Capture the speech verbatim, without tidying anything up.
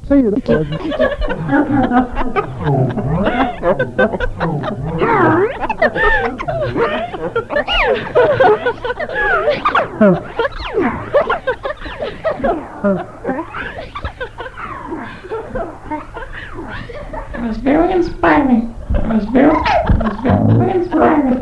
Say it. It was very inspiring. It was very, it was very inspiring.